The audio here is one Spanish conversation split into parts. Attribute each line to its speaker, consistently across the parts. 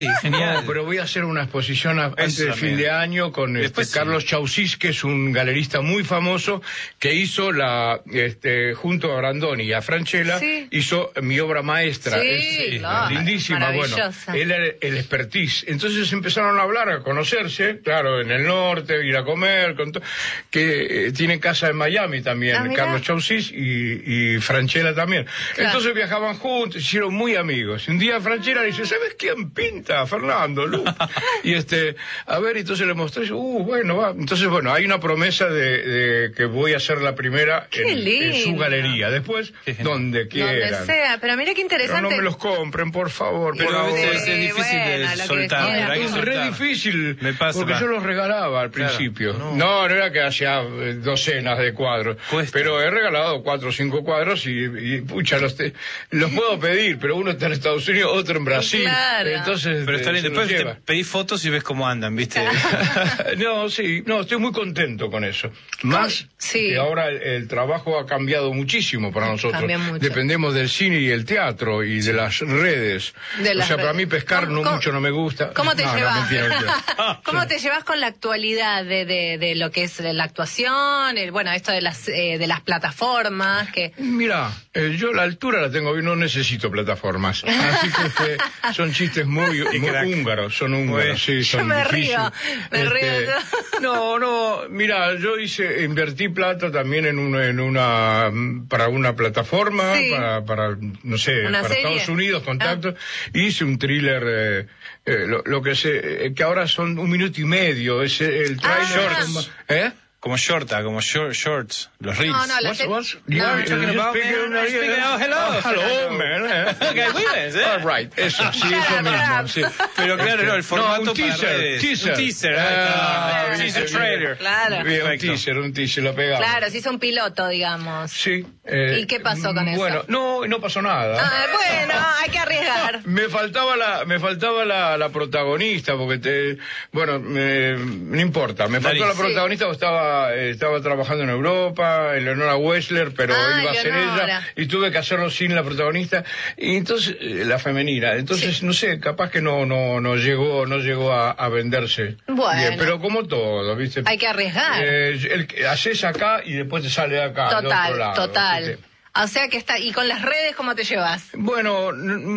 Speaker 1: Sí, genial.
Speaker 2: No, pero voy a hacer una exposición antes del fin de año con Carlos Chausís, que es un galerista muy famoso, que hizo junto a Brandoni y a Franchella, hizo mi obra maestra. Lindísima, bueno, él era el expertise. Entonces empezaron a hablar, a conocerse, claro, en el norte, ir a comer, que tiene casa en Miami también, Carlos Chausís y Franchella también. Claro. Entonces viajaban juntos, hicieron muy amigos. Un día Franchella dice, ¿sabes quién pinta? Fernando Lup. Y a ver, entonces le mostré, bueno, va. Entonces, bueno, hay una promesa de que voy a ser la primera en su galería. Después, donde quieran.
Speaker 3: Donde sea, pero mira qué interesante.
Speaker 2: Pero no me los compren, por favor.
Speaker 1: Pero es difícil de soltar.
Speaker 2: Es re difícil, porque yo los regalaba al principio. No era que hacía docenas de cuadros. Pero he regalado 4 o 5 cuadros y pucha, los puedo pedir, pero uno está en Estados Unidos, otro en Brasil. Entonces, pero está bien, después te pedís fotos y ves cómo andan, ¿viste? No, estoy muy contento con eso. Más que ahora el trabajo ha cambiado muchísimo para nosotros. Dependemos del cine y el teatro y de las redes. Para mí pescar mucho no me gusta.
Speaker 3: ¿Cómo te llevas? ¿Cómo te llevas con la actualidad de lo que es la actuación, esto de las plataformas?
Speaker 2: Mira, yo la altura la tengo bien, no necesito plataformas. Así que son chistes muy húngaros, son húngaros, sí, son difíciles.
Speaker 3: Me río.
Speaker 2: No, mira, yo invertí plata también para una plataforma, para no sé, para serie. Estados Unidos, contactos, hice un thriller, que ahora son 1 minuto y medio, es el trailer.
Speaker 1: Como shorts, los reels.
Speaker 2: What's talking about, man? Hello, man.
Speaker 1: Okay,
Speaker 2: all right. Eso mismo, sí.
Speaker 1: Pero claro, el formato
Speaker 2: un teaser.
Speaker 1: Un teaser trailer.
Speaker 3: Claro.
Speaker 2: Un teaser, lo pegamos.
Speaker 3: Claro, se hizo un piloto, digamos.
Speaker 2: Sí.
Speaker 3: ¿Y qué pasó con eso?
Speaker 2: Bueno, no pasó nada.
Speaker 3: Bueno, hay que arriesgar.
Speaker 2: Me faltaba la protagonista, porque no importa. Me faltó la protagonista porque estaba trabajando en Europa, Eleonora Wessler, pero iba a ser ella, y tuve que hacerlo sin la protagonista, y entonces, la femenina. Entonces, no sé, capaz que no llegó a venderse.
Speaker 3: Bueno.
Speaker 2: Bien, pero como todo, ¿viste?
Speaker 3: Hay que arriesgar.
Speaker 2: Haces acá y después te sale de acá, del otro lado.
Speaker 3: Total.
Speaker 2: ¿Viste?
Speaker 3: O sea que ¿y con las redes cómo te llevas?
Speaker 2: Bueno,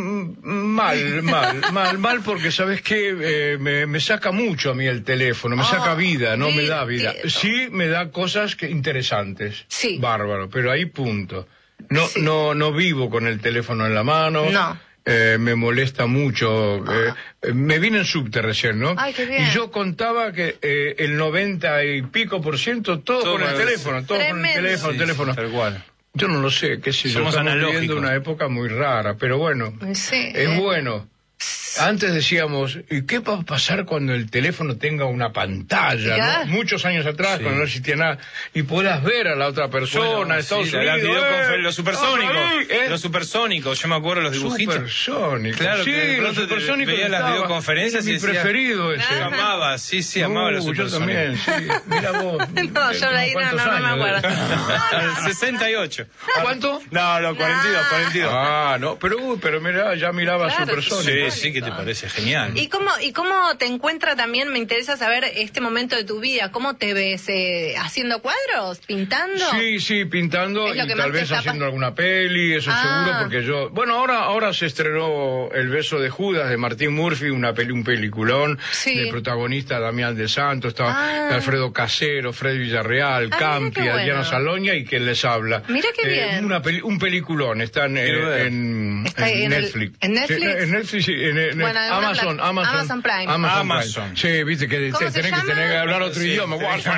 Speaker 2: mal, porque ¿sabes qué? Me saca mucho a mí el teléfono, me saca vida, no me da vida. Sí, me da cosas interesantes. Sí. Bárbaro, pero ahí punto. No vivo con el teléfono en la mano.
Speaker 3: No.
Speaker 2: Me molesta mucho. Me vine en subte recién, ¿no?
Speaker 3: Ay, qué bien.
Speaker 2: Y yo contaba que el 90 y pico % todo con el teléfono, todo con el teléfono.
Speaker 1: Tal cual.
Speaker 2: Yo no lo sé, qué sé yo, estamos viviendo una época muy rara, pero bueno, es bueno. Antes decíamos, ¿y qué va a pasar cuando el teléfono tenga una pantalla? ¿No? Muchos años atrás, cuando no existía nada, y puedas ver a la otra persona, Estados Unidos.
Speaker 1: Los supersónicos, los supersónicos, yo me acuerdo los dibujitos.
Speaker 2: Supersónicos,
Speaker 1: claro,
Speaker 2: los supersónicos.
Speaker 1: Veía las videoconferencias y
Speaker 2: mi preferido ese.
Speaker 1: Amaba los supersónicos.
Speaker 2: Yo también, sí. Mira vos.
Speaker 3: No, yo ahí no me acuerdo.
Speaker 1: 68.
Speaker 2: ¿Cuánto?
Speaker 1: No, 42.
Speaker 2: No, pero mira, ya miraba supersónicos.
Speaker 1: Sí, ¿qué te parece? Genial.
Speaker 3: ¿Y cómo te encuentra también? Me interesa saber este momento de tu vida. ¿Cómo te ves? ¿Haciendo cuadros? ¿Pintando?
Speaker 2: Sí, pintando y tal vez haciendo alguna peli, eso seguro, porque yo... Bueno, ahora se estrenó El beso de Judas de Martín Murphy, un peliculón, de protagonista Damián de Santos, estaba Alfredo Casero, Fred Villarreal, Campi, Adriana Saloña y quien les habla.
Speaker 3: Mira qué bien.
Speaker 2: Un peliculón, está en Netflix.
Speaker 3: ¿En Netflix?
Speaker 2: En Netflix, sí.
Speaker 3: Amazon Prime.
Speaker 2: Amazon. Sí, viste que tenés que hablar otro idioma.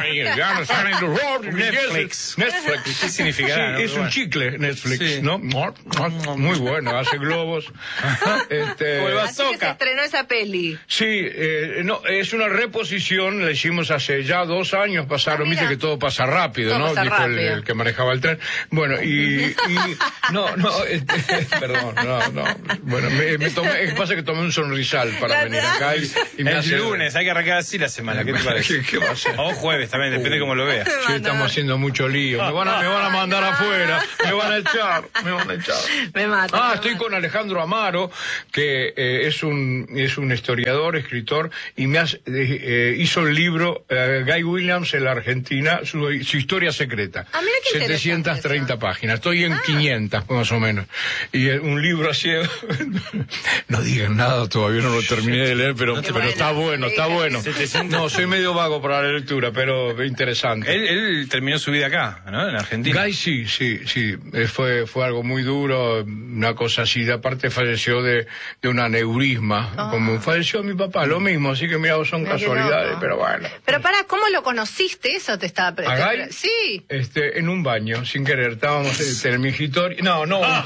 Speaker 1: Netflix.
Speaker 2: ¿Qué significa? Sí, es un chicle Netflix, ¿no? Muy bueno, hace globos.
Speaker 3: Así que se estrenó esa peli.
Speaker 2: Sí, es una reposición, la hicimos hace ya 2 años, pasaron, viste que todo pasa rápido, ¿no? Dijo el que manejaba el tren. Bueno, perdón, no. Bueno, me tomé, pasa que tomé un sonrisal para venir acá y me hace...
Speaker 1: El lunes, hay que arrancar así la semana, ¿qué te parece?
Speaker 2: ¿Qué va a hacer?
Speaker 1: O jueves también, depende cómo lo veas.
Speaker 2: Sí, estamos haciendo mucho lío. Me van a mandar afuera, me van a echar.
Speaker 3: Me mata.
Speaker 2: Estoy con Alejandro Amaro, que es un historiador, escritor, y hizo el libro Guy Williams en la Argentina, su historia secreta.
Speaker 3: Mira qué
Speaker 2: 730 páginas. Estoy en 500 más o menos. Y un libro así... No digan nada, todavía no lo terminé de leer, pero está bueno. No, soy medio vago para la lectura, pero interesante.
Speaker 1: Él terminó su vida acá, ¿no? En Argentina.
Speaker 2: Guy sí. Fue algo muy duro, una cosa así. Aparte falleció de un aneurisma, como falleció mi papá, lo mismo. Así que mira, son casualidades, pero bueno.
Speaker 3: Pero ¿cómo lo conociste? Eso te estaba...
Speaker 2: ¿A Guy?
Speaker 3: Sí.
Speaker 2: En un baño, sin querer. Estábamos en el mingitorio. No.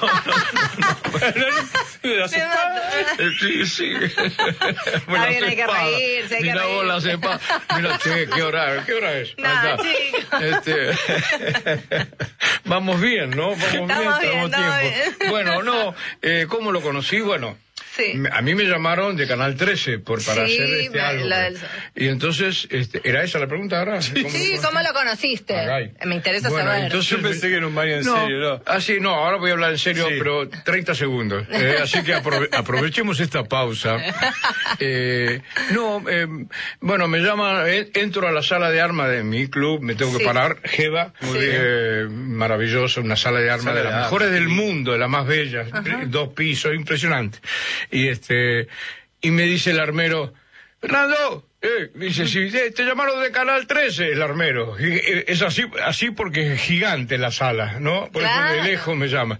Speaker 2: Sí.
Speaker 3: Bueno, hay que reírse, hay que reírse.
Speaker 2: Mira, che, ¿qué hora es?
Speaker 3: No, chicos.
Speaker 2: Vamos bien, ¿no? Estamos bien. Bueno, ¿cómo lo conocí? Bueno, sí. A mí me llamaron de Canal 13 para hacer algo. Y entonces, ¿era esa la pregunta ahora?
Speaker 3: ¿Cómo lo conociste? Me interesa saber.
Speaker 2: Entonces,
Speaker 1: yo pensé que era un baño en serio, ¿no?
Speaker 2: Ahora voy a hablar en serio, pero 30 segundos. Así que aprovechemos esta pausa. Bueno, me llaman, entro a la sala de armas de mi club, me tengo que parar, Jeva, maravilloso, una sala de armas de las mejores del mundo, de las más bellas, 2 pisos, impresionante. Y me dice el armero, Fernando, dice, si te llamaron de Canal 13, el armero. Es así porque es gigante la sala, ¿no? Por eso de lejos me llama.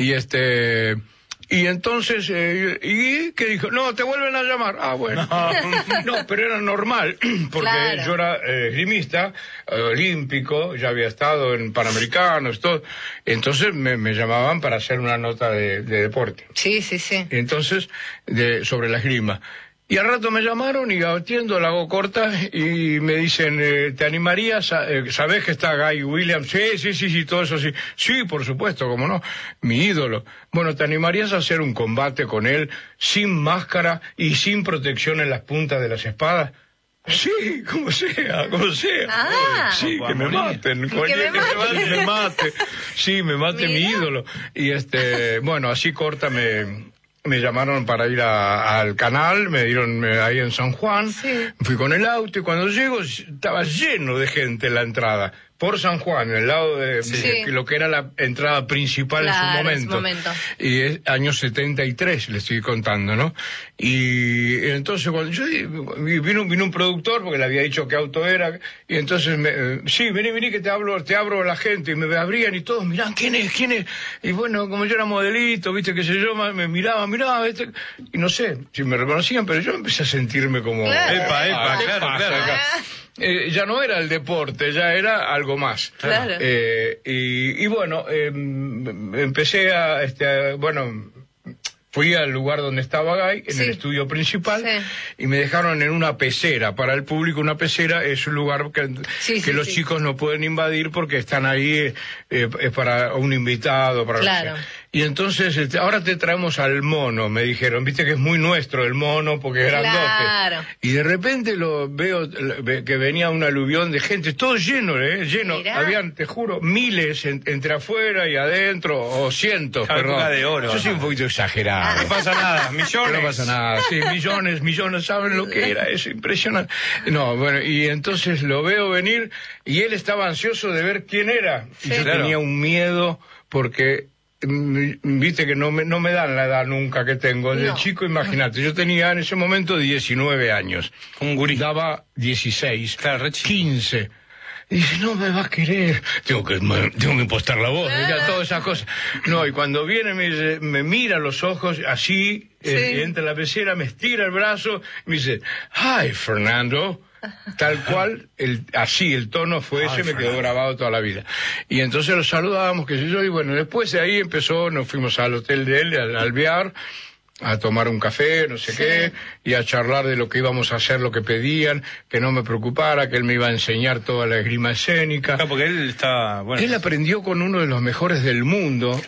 Speaker 2: Y entonces, ¿y qué dijo? No, te vuelven a llamar. Bueno. No, pero era normal, porque yo era esgrimista, olímpico, ya había estado en Panamericanos, todo. Entonces me llamaban para hacer una nota de deporte.
Speaker 3: Sí.
Speaker 2: Entonces, sobre la esgrima. Y al rato me llamaron y atiendo, la hago corta y me dicen, ¿te animarías? ¿Sabés que está Guy Williams? Sí, todo eso sí. Sí, por supuesto, cómo no. Mi ídolo. Bueno, ¿te animarías a hacer un combate con él sin máscara y sin protección en las puntas de las espadas? Sí, como sea. Sí, que me maten. Que me mate. Sí, me mate mi ídolo. Y bueno, así corta me llamaron para ir al canal, me dieron ahí en San Juan, fui con el auto y cuando llego estaba lleno de gente en la entrada, por San Juan, en el lado de lo que era la entrada principal en su momento. Y es año 73, le estoy contando, ¿no? Y entonces cuando yo vino un productor, porque le había dicho qué auto era, y entonces vení que te abro a la gente, y me abrían y todos miraban, ¿quién es? Y bueno, como yo era modelito, viste, qué sé yo, me miraba, y no sé si me reconocían, pero yo empecé a sentirme como... Claro. Ya no era el deporte, ya era algo más.
Speaker 3: Claro.
Speaker 2: Y bueno, empecé fui al lugar donde estaba Guy, en el estudio principal, y me dejaron en una pecera. Para el público, una pecera es un lugar que los chicos no pueden invadir porque están ahí, es para un invitado, para
Speaker 3: claro.
Speaker 2: Y entonces, ahora te traemos al mono, me dijeron, viste que es muy nuestro el mono porque es grandote.
Speaker 3: Claro.
Speaker 2: Y de repente lo veo que venía un aluvión de gente, todo lleno, lleno. Mirá. Habían, te juro, miles entre afuera y adentro, o cientos, perdón.
Speaker 1: De oro.
Speaker 2: Yo soy un poquito exagerado.
Speaker 1: No pasa nada, millones.
Speaker 2: No pasa nada, sí, millones, ¿saben lo que era? Es impresionante. No, bueno, y entonces lo veo venir y él estaba ansioso de ver quién era. Y yo tenía un miedo porque... Viste que no me dan la edad nunca que tengo. De chico, imagínate, yo tenía en ese momento 19 años.
Speaker 1: Un gurí.
Speaker 2: Daba 16, 15. Y dice, no me va a querer. Tengo que impostar la voz, todas esas cosas. No, y cuando viene me mira a los ojos, así, entra en la pecera, me estira el brazo, y me dice, hi, Fernando. Tal cual, el tono fue ese, me quedó grabado toda la vida. Y entonces los saludábamos, qué sé yo, y bueno, después de ahí nos fuimos al hotel de él, al alvear, a tomar un café, no sé qué, y a charlar de lo que íbamos a hacer, lo que pedían, que no me preocupara, que él me iba a enseñar toda la esgrima escénica.
Speaker 1: Claro, porque él estaba... Bueno,
Speaker 2: él aprendió con uno de los mejores del mundo,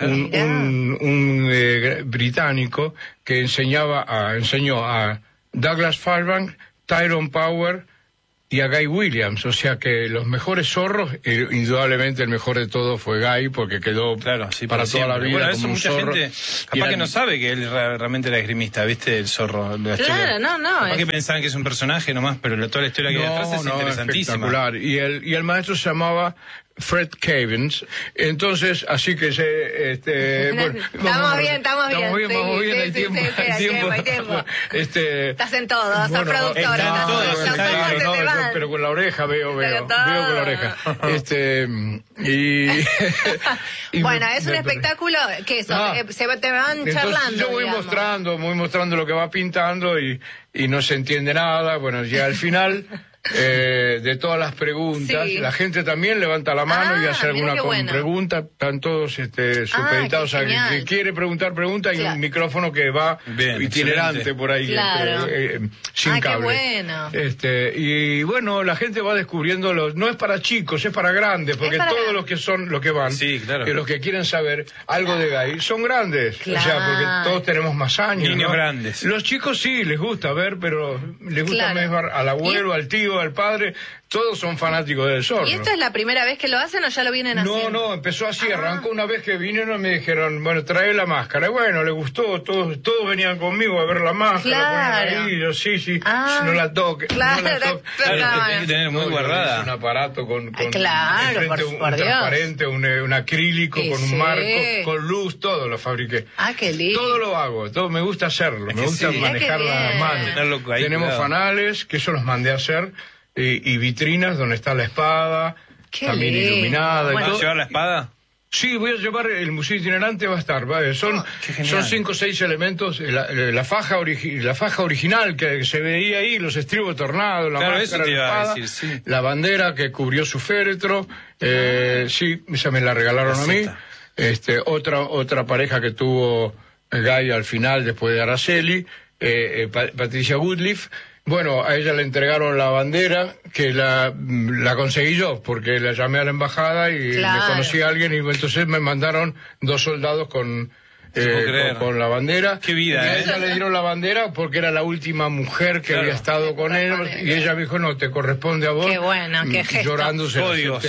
Speaker 2: un británico que enseñó a Douglas Fairbanks, Tyrone Power y a Guy Williams, o sea que los mejores zorros, indudablemente el mejor de todos fue Guy, porque quedó para toda la vida.
Speaker 1: Bueno,
Speaker 2: como un
Speaker 1: mucha
Speaker 2: zorro.
Speaker 1: gente capaz que no sabe que él realmente era esgrimista, ¿viste? El zorro.
Speaker 3: Claro, no.
Speaker 1: Capaz que pensaban que es un personaje nomás, pero toda la historia que hay detrás es interesantísima.
Speaker 2: Espectacular. Y el maestro se llamaba Fred Cavins. Entonces, así que
Speaker 3: bueno, estamos bien.
Speaker 2: Hay tiempo.
Speaker 3: Estás en todo, sos productora.
Speaker 2: Pero con la oreja veo con la oreja.
Speaker 3: Bueno, es un espectáculo que eso, te van charlando.
Speaker 2: Yo voy mostrando lo que va pintando y no se entiende nada. Bueno, ya al final de todas las preguntas, la gente también levanta la mano y hace alguna pregunta. Están todos supeditados a que quiere preguntar, pregunta, y un micrófono que va itinerante por ahí, sin cable.
Speaker 3: Qué bueno.
Speaker 2: Y bueno, la gente va descubriendo no es para chicos, es para grandes, porque todos los que van, que los que quieren saber algo de Guy son grandes, o sea, porque todos tenemos más años.
Speaker 1: Niños grandes.
Speaker 2: Los chicos sí les gusta ver, pero les gusta más al abuelo, al tío, al padre, todos son fanáticos del zorro.
Speaker 3: ¿Y esto es la primera vez que lo hacen o ya lo vienen haciendo?
Speaker 2: No, empezó así, arrancó una vez que vinieron y me dijeron, bueno, trae la máscara. Y bueno, le gustó, todos venían conmigo a ver la máscara, la ponen ahí, yo sí, no la toque.
Speaker 3: Claro,
Speaker 1: hay que tener muy guardada.
Speaker 2: Es un aparato con
Speaker 3: por
Speaker 2: un transparente, un acrílico, con un marco, con luz, todo lo fabriqué.
Speaker 3: Qué lindo.
Speaker 2: Todo lo hago, todo me gusta hacerlo, me gusta manejar las manos. Tenemos fanales, que eso los mandé a hacer, y vitrinas donde está la espada, también iluminada.
Speaker 1: ¿Vas a llevar la espada?
Speaker 2: Sí, voy a llevar, el museo itinerante va a estar, son 5 o 6 elementos, la faja original que se veía ahí, los estribos tornados, la máscara, la espada, la bandera que cubrió su féretro, esa me la regalaron a mí, otra pareja que tuvo Guy al final, después de Araceli, Patricia Woodliff. Bueno, a ella le entregaron la bandera, que la conseguí yo, porque la llamé a la embajada y me conocí a alguien, y entonces me mandaron 2 soldados con la bandera.
Speaker 1: Qué vida,
Speaker 2: y a ella le dieron la bandera porque era la última mujer que había estado con él, y ella me dijo, no, te corresponde a vos.
Speaker 3: Qué bueno, qué gesto.
Speaker 2: Llorando se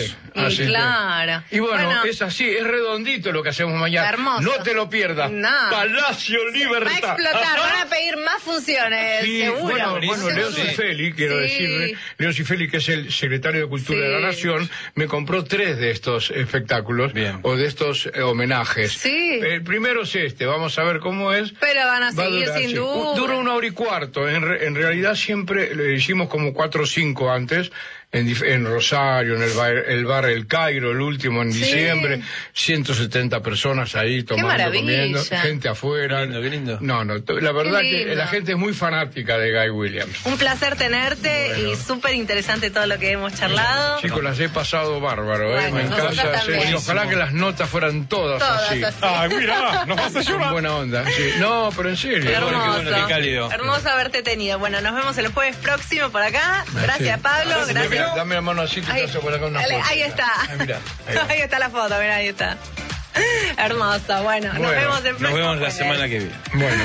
Speaker 3: claro.
Speaker 2: Y bueno, es así, es redondito lo que hacemos mañana.
Speaker 3: Hermoso.
Speaker 2: No te lo pierdas. Palacio Libertad.
Speaker 3: Va a explotar, van a pedir más funciones, seguro.
Speaker 2: Bueno, Leo Cifeli, quiero decirle, Leo Cifeli, que es el secretario de Cultura de la Nación, me compró 3 de estos espectáculos, o de estos homenajes. El primero es vamos a ver cómo es.
Speaker 3: Pero van a seguir sin duda.
Speaker 2: Dura 1 hora y cuarto. En realidad siempre lo hicimos como 4 o 5 antes. En Rosario, en el bar El Cairo, el último en diciembre, 170 personas ahí tomando, comiendo, gente afuera.
Speaker 1: Qué lindo.
Speaker 2: No, la verdad que la gente es muy fanática de Guy Williams.
Speaker 3: Un placer tenerte y súper interesante todo lo que hemos charlado.
Speaker 2: Chicos, las he pasado bárbaro, me encanta. Ojalá que las notas fueran todas así.
Speaker 1: Mira, nos vas a llorar.
Speaker 2: Con buena onda. No, pero en serio.
Speaker 3: Hermoso.
Speaker 1: Qué cálido.
Speaker 3: Hermoso haberte tenido. Bueno, nos vemos el jueves próximo por acá. Gracias, Pablo. Gracias.
Speaker 2: Dame la mano así, te paso por acá una foto.
Speaker 3: Ahí está. Ahí está la foto, mira, ahí está. Hermosa, bueno, nos vemos el próximo.
Speaker 1: Nos vemos la semana que viene.
Speaker 2: Bueno.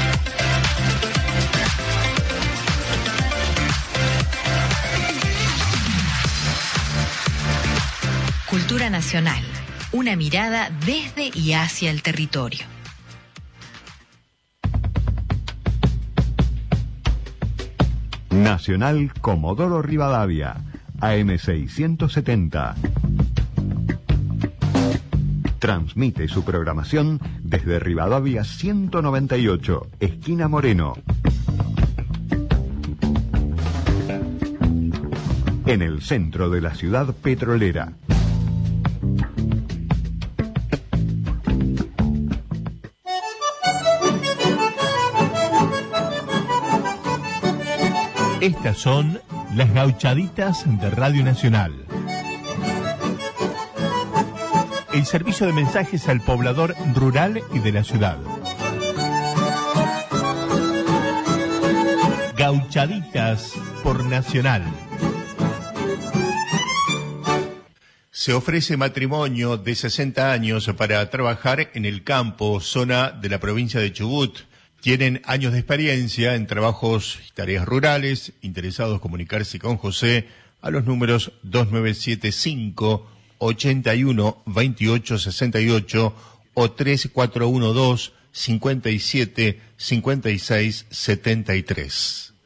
Speaker 4: Cultura nacional, una mirada desde y hacia el territorio.
Speaker 5: Nacional Comodoro Rivadavia, AM670. Transmite su programación desde Rivadavia 198, esquina Moreno. En el centro de la ciudad petrolera.
Speaker 6: Estas son las gauchaditas de Radio Nacional. El servicio de mensajes al poblador rural y de la ciudad. Gauchaditas por Nacional. Se ofrece matrimonio de 60 años para trabajar en el campo, zona de la provincia de Chubut. Tienen años de experiencia en trabajos y tareas rurales. Interesados comunicarse con José a los números 2975 81 28 68 o 3412 57 56 73.